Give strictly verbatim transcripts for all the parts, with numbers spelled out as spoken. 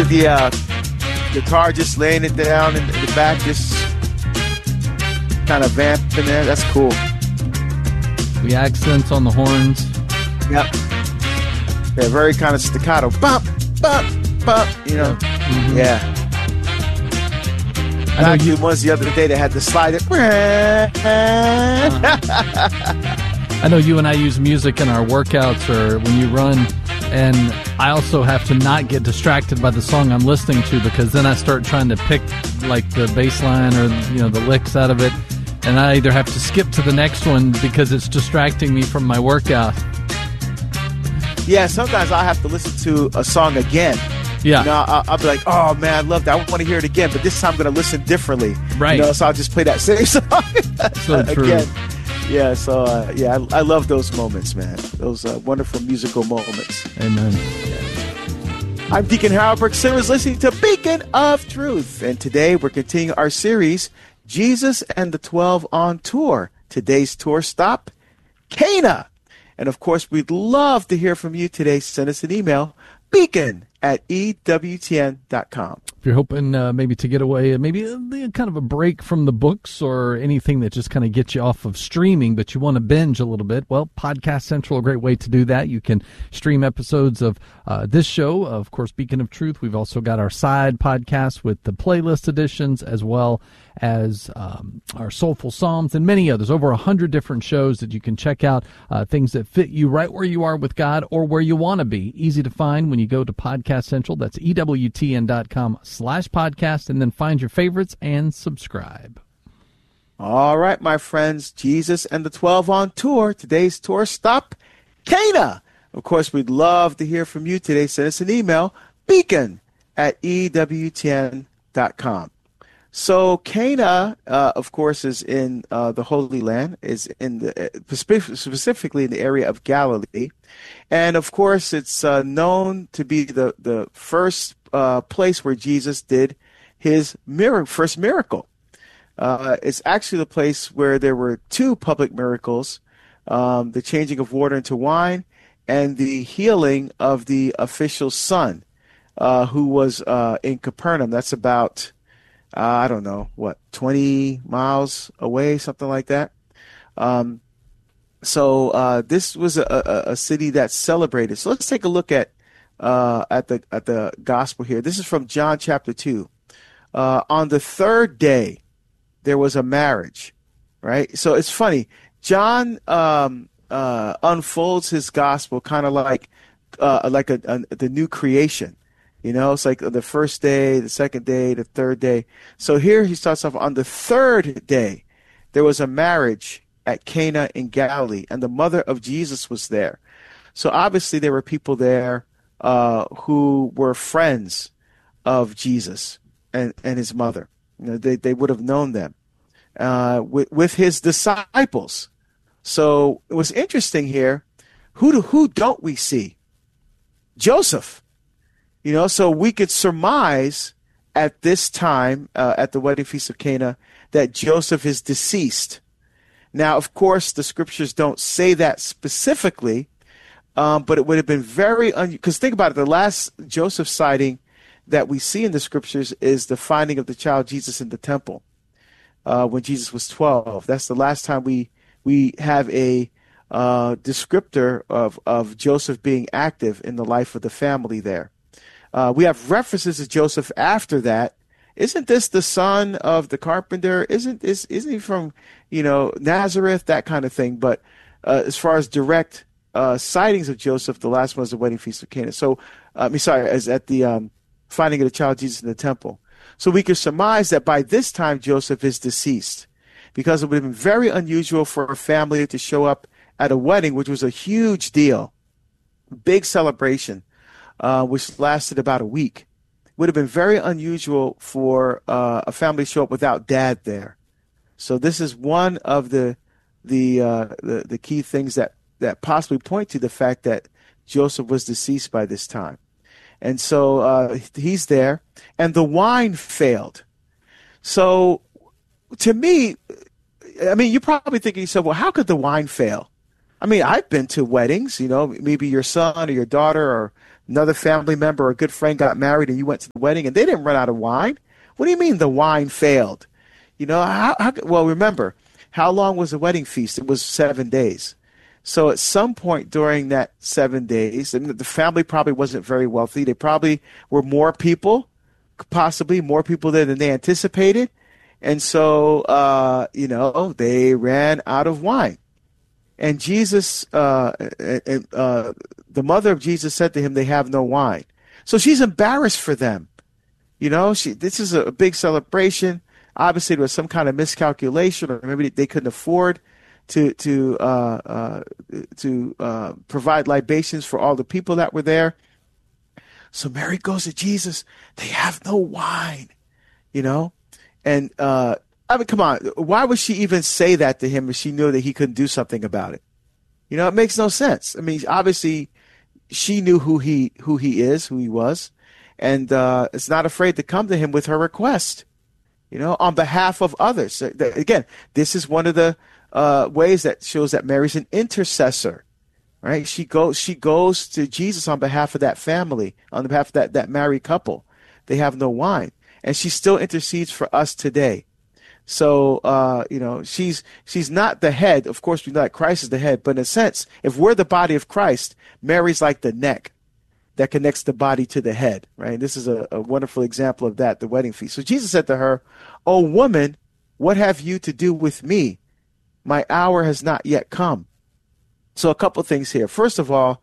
at the uh, guitar, just laying it down in, in the back, just kind of vamping there. That's cool. The accents on the horns. Yep. Yeah, very kind of staccato. Bump, bump, bump. You know. Mm-hmm. Yeah. I know you ones the other day that had to slide it. uh, I know you and I use music in our workouts or when you run, and I also have to not get distracted by the song I'm listening to, because then I start trying to pick like the bass line or, you know, the licks out of it, and I either have to skip to the next one because it's distracting me from my workout. Yeah, sometimes I have to listen to a song again. Yeah. You know, I'll, I'll be like, oh, man, I love that. I want to hear it again, but this time I'm going to listen differently. Right. You know, so I'll just play that same song so true. again. Yeah, so, uh, yeah, I, I love those moments, man. Those uh, wonderful musical moments. Amen. Yeah. I'm Deacon Harold Burke Simmons, listening to Beacon of Truth. And today we're continuing our series, Jesus and the Twelve on Tour. Today's tour stop, Cana. And, of course, we'd love to hear from you today. Send us an email, beacon at E W T N dot com. If you're hoping uh, maybe to get away, maybe a, kind of a break from the books or anything that just kind of gets you off of streaming, but you want to binge a little bit, well, Podcast Central, a great way to do that. You can stream episodes of uh, this show, of course, Beacon of Truth. We've also got our side podcast with the playlist editions, as well as um, our Soulful Psalms and many others, over a hundred different shows that you can check out, uh, things that fit you right where you are with God or where you want to be. Easy to find when you go to Podcast Central. That's E W T N dot com slash podcast, and then find your favorites and subscribe. All right, my friends, Jesus and the Twelve on tour. Today's tour stop, Cana. Of course, we'd love to hear from you today. Send us an email, beacon at E W T N dot com. So Cana, uh, of course, is in uh, the Holy Land, is in the uh, specifically in the area of Galilee, and of course, it's uh, known to be the the first uh, place where Jesus did his mir- first miracle. Uh, it's actually the place where there were two public miracles: um, the changing of water into wine, and the healing of the official's son, uh, who was uh, in Capernaum. That's about Uh, I don't know, what, twenty miles away, something like that. Um, so uh, this was a, a, a city that celebrated. So let's take a look at uh, at the at the gospel here. This is from John chapter two. Uh, on the third day, there was a marriage, right? So it's funny. John um, uh, unfolds his gospel kind of like uh, like a, a, the new creation. You know, it's like the first day, the second day, the third day. So here he starts off on the third day. There was a marriage at Cana in Galilee, and the mother of Jesus was there. So obviously there were people there uh, who were friends of Jesus and, and his mother. You know, they, they would have known them uh, with, with his disciples. So it was interesting here. Who do, who don't we see? Joseph. You know, so we could surmise at this time, uh, at the wedding feast of Cana, that Joseph is deceased. Now, of course, the scriptures don't say that specifically, um, but it would have been very unusual. Because think about it, the last Joseph sighting that we see in the scriptures is the finding of the child Jesus in the temple uh, when Jesus was twelve. That's the last time we we have a uh, descriptor of, of Joseph being active in the life of the family there. Uh, we have references to Joseph after that. Isn't this the son of the carpenter? Isn't this, isn't he from, you know, Nazareth, that kind of thing? But uh, as far as direct uh, sightings of Joseph, the last one was the wedding feast of Cana. So, uh, I mean, sorry, as at the um, finding of the child Jesus in the temple. So we can surmise that by this time Joseph is deceased, because it would have been very unusual for a family to show up at a wedding, which was a huge deal, big celebration. Uh, which lasted about a week. Would have been very unusual for uh, a family to show up without dad there. So this is one of the the uh, the, the key things that, that possibly point to the fact that Joseph was deceased by this time. And so uh, he's there, and the wine failed. So to me, I mean, you're probably thinking to yourself, well, how could the wine fail? I mean, I've been to weddings, you know, maybe your son or your daughter or another family member or a good friend got married and you went to the wedding and they didn't run out of wine. What do you mean the wine failed? You know, how, how, well, remember, how long was the wedding feast? It was seven days. So at some point during that seven days, and the family probably wasn't very wealthy. They probably were more people, possibly more people there than they anticipated. And so, uh, you know, they ran out of wine. And Jesus, uh, and, uh, the mother of Jesus said to him, they have no wine. So she's embarrassed for them. You know, she, this is a big celebration. Obviously, there was some kind of miscalculation, or maybe they couldn't afford to to uh, uh, to uh, provide libations for all the people that were there. So Mary goes to Jesus. They have no wine, you know, and uh, I mean, come on, why would she even say that to him if she knew that he couldn't do something about it? You know, it makes no sense. I mean, obviously, she knew who he who he is, who he was, and uh, is not afraid to come to him with her request. You know, on behalf of others. Again, this is one of the uh, ways that shows that Mary's an intercessor, right? She goes, she goes to Jesus on behalf of that family, on behalf of that, that married couple. They have no wine, and she still intercedes for us today. So, uh, you know, she's she's not the head. Of course, we know that Christ is the head, but in a sense, if we're the body of Christ, Mary's like the neck that connects the body to the head, right? This is a, a wonderful example of that, the wedding feast. So Jesus said to her, "O woman, what have you to do with me? My hour has not yet come." So a couple things here. First of all,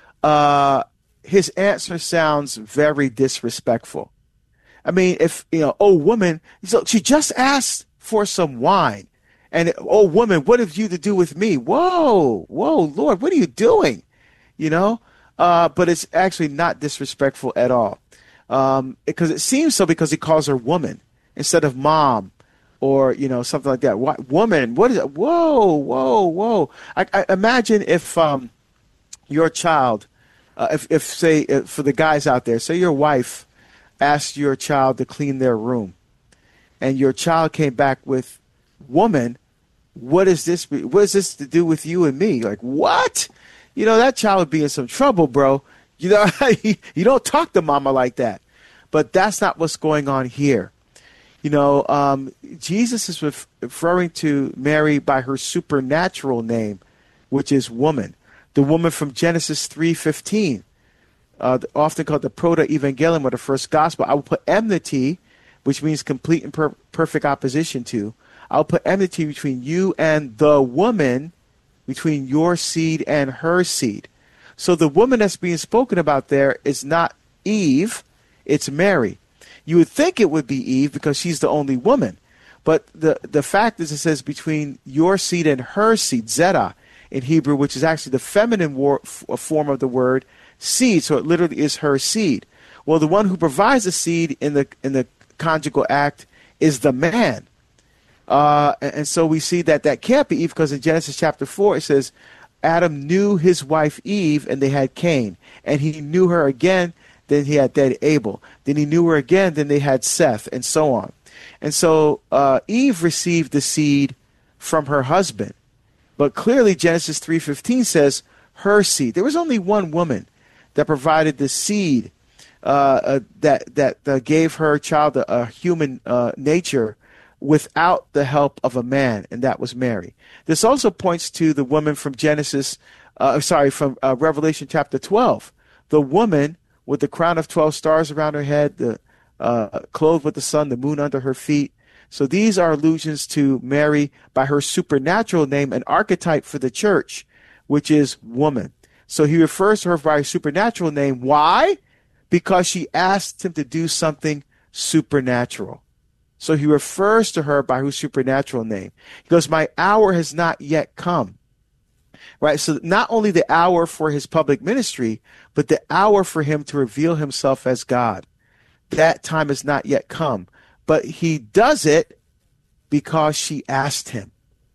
uh, his answer sounds very disrespectful. I mean, if, you know, "Oh, woman," so she just asked for some wine. And, "Oh, woman, what have you to do with me?" Whoa, whoa, Lord, what are you doing? You know? Uh, but it's actually not disrespectful at all. Um, because it seems so because he calls her woman instead of mom or, you know, something like that. What, woman, what is it? Whoa, whoa, whoa. I, I imagine if um, your child, uh, if, if, say, if, for the guys out there, say your wife asked your child to clean their room and your child came back with, "Woman, what is this? What is this to do with you and me?" Like, what? You know, that child would be in some trouble, bro. You know, you don't talk to mama like that. But that's not what's going on here. You know, um, Jesus is ref- referring to Mary by her supernatural name, which is woman. The woman from Genesis three fifteen, uh, often called the proto-evangelium or the first gospel. "I will put enmity," which means complete and per- perfect opposition to. "I'll put enmity between you and the woman, between your seed and her seed." So the woman that's being spoken about there is not Eve, it's Mary. You would think it would be Eve because she's the only woman. But the, the fact is it says between your seed and her seed, zera in Hebrew, which is actually the feminine war, form of the word seed. So it literally is her seed. Well, the one who provides the seed in the in the conjugal act is the man. Uh, and so we see that that can't be Eve because in Genesis chapter four, it says, Adam knew his wife Eve and they had Cain. And he knew her again, then he had dead Abel. Then he knew her again, then they had Seth, and so on. And so uh, Eve received the seed from her husband. But clearly Genesis three fifteen says her seed. There was only one woman that provided the seed uh, uh, that, that uh, gave her child a, a human uh, nature without the help of a man, and that was Mary. This also points to the woman from Genesis, uh, sorry, from uh, Revelation chapter twelve. The woman with the crown of twelve stars around her head, the uh, clothed with the sun, the moon under her feet. So these are allusions to Mary by her supernatural name, an archetype for the church, which is woman. So he refers to her by her supernatural name. Why? Because she asked him to do something supernatural. So he refers to her by her supernatural name. He goes, my hour has not yet come. Right? So not only the hour for his public ministry, but the hour for him to reveal himself as God. That time has not yet come. But he does it because she asked him.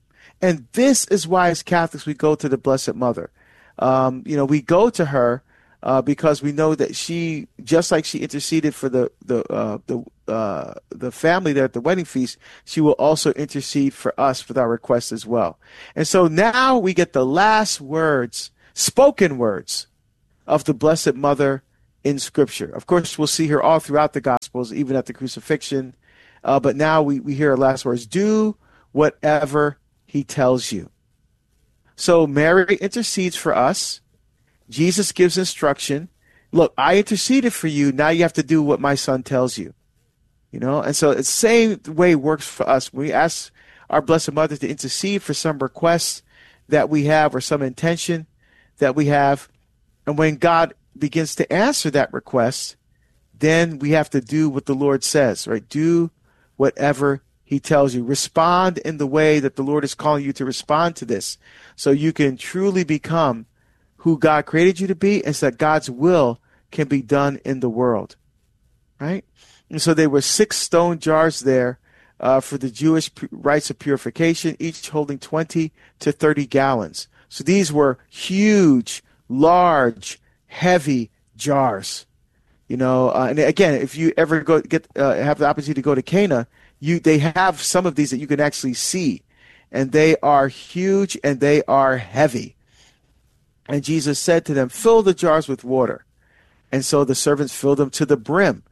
And this is why as Catholics we go to the Blessed Mother. Um, you know, we go to her uh, because we know that she, just like she interceded for the the uh, the uh, the family there at the wedding feast, she will also intercede for us with our requests as well. And so now we get the last words, spoken words, of the Blessed Mother in Scripture. Of course, we'll see her all throughout the Gospels, even at the crucifixion. Uh, but now we, we hear her last words, do whatever he tells you. So Mary intercedes for us. Jesus gives instruction. Look, I interceded for you. Now you have to do what my son tells you. You know, and so it's the same way it works for us. We ask our Blessed Mother to intercede for some requests that we have or some intention that we have. And when God begins to answer that request, then we have to do what the Lord says, right? Do whatever he tells you. Respond in the way that the Lord is calling you to respond to this, so you can truly become who God created you to be, and so that God's will can be done in the world, right? And so there were six stone jars there uh, for the Jewish rites of purification, each holding twenty to thirty gallons. So these were huge, large, heavy jars. You know, uh, and again, if you ever go get uh, have the opportunity to go to Cana, you they have some of these that you can actually see, and they are huge and they are heavy. And Jesus said to them, "Fill the jars with water." And so the servants filled them to the brim.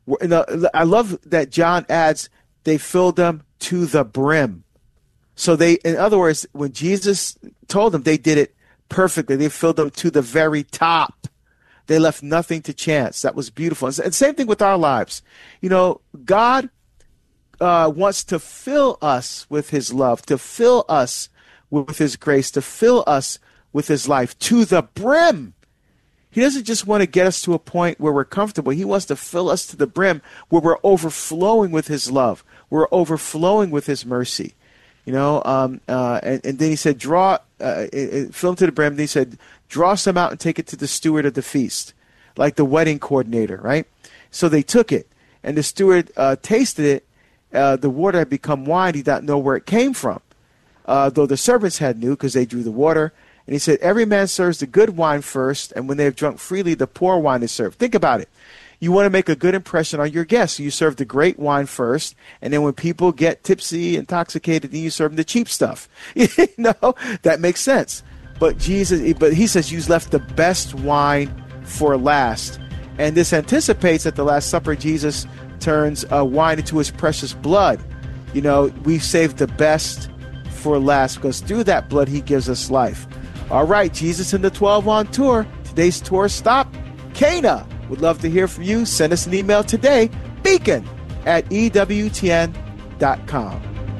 I love that John adds, they filled them to the brim. So they, in other words, when Jesus told them, they did it perfectly. They filled them to the very top. They left nothing to chance. That was beautiful. And same thing with our lives. You know, God uh, wants to fill us with his love, to fill us with his grace, to fill us with his life to the brim. He doesn't just want to get us to a point where we're comfortable. He wants to fill us to the brim where we're overflowing with his love. We're overflowing with his mercy. You know, um, uh, and, and then he said, draw, uh, fill them to the brim. Then he said, draw some out and take it to the steward of the feast, like the wedding coordinator, right? So they took it, and the steward uh, tasted it. Uh, the water had become wine. He did not know where it came from, uh, though the servants had knew, because they drew the water. And he said, every man serves the good wine first, and when they have drunk freely, the poor wine is served. Think about it. You want to make a good impression on your guests. So you serve the great wine first, and then when people get tipsy, intoxicated, then you serve them the cheap stuff. You know, that makes sense. But Jesus, but he says, you left the best wine for last. And this anticipates at the Last Supper, Jesus turns uh, wine into his precious blood. You know, we saved the best for last, because through that blood, he gives us life. All right, Jesus and the twelve on tour. Today's tour stop, Cana. Would love to hear from you. Send us an email today, beacon at E W T N dot com.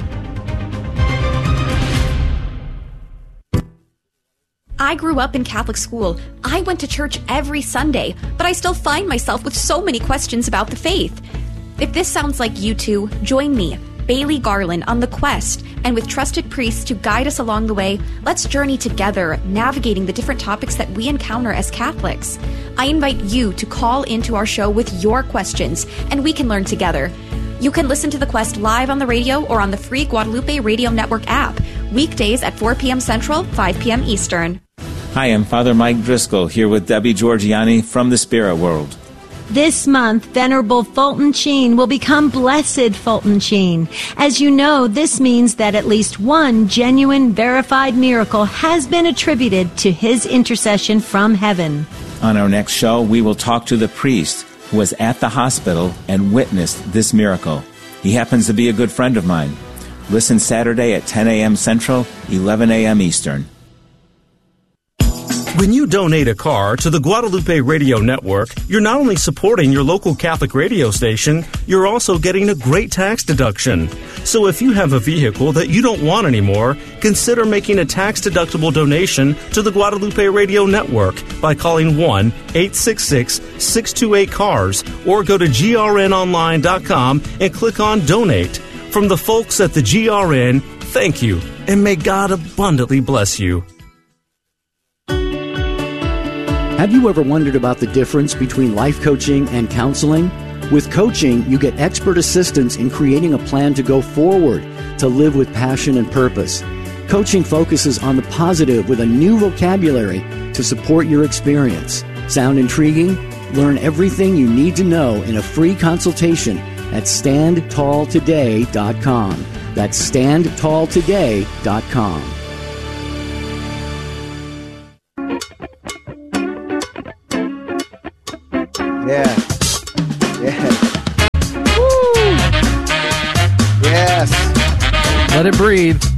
I grew up in Catholic school. I went to church every Sunday, but I still find myself with so many questions about the faith. If this sounds like you two, join me, Bailey Garland, on the quest, and with trusted priests to guide us along the way, let's journey together, navigating the different topics that we encounter as Catholics. I invite you to call into our show with your questions, and we can learn together. You can listen to The Quest live on the radio or on the free Guadalupe Radio Network app, weekdays at four p.m. Central, five p.m. Eastern. Hi, I'm Father Mike Driscoll, here with Debbie Georgiani from the Spirit World. This month, Venerable Fulton Sheen will become Blessed Fulton Sheen. As you know, this means that at least one genuine, verified miracle has been attributed to his intercession from heaven. On our next show, we will talk to the priest who was at the hospital and witnessed this miracle. He happens to be a good friend of mine. Listen Saturday at ten a.m. Central, eleven a.m. Eastern. When you donate a car to the Guadalupe Radio Network, you're not only supporting your local Catholic radio station, you're also getting a great tax deduction. So if you have a vehicle that you don't want anymore, consider making a tax-deductible donation to the Guadalupe Radio Network by calling one eight six six, six two eight, C A R S or go to G R N online dot com and click on Donate. From the folks at the G R N, thank you, and may God abundantly bless you. Have you ever wondered about the difference between life coaching and counseling? With coaching, you get expert assistance in creating a plan to go forward, to live with passion and purpose. Coaching focuses on the positive with a new vocabulary to support your experience. Sound intriguing? Learn everything you need to know in a free consultation at stand tall today dot com. That's stand tall today dot com. Let it breathe.